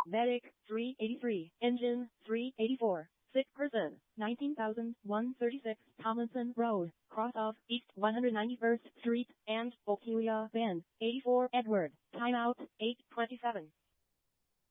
Medic, 383. Engine, 384. Sick person, 19,136 Tomlinson Road, cross of East 191st Street and Okelia Bend, 84 Edward. Timeout, 8:27.